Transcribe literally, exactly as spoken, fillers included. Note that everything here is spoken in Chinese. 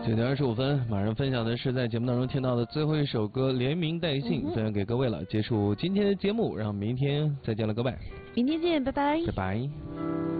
九点二十五分，马上分享的是在节目当中听到的最后一首歌，连名带姓分享给各位了。结束今天的节目，让明天再见了，各位。 明天见，拜拜。 拜拜。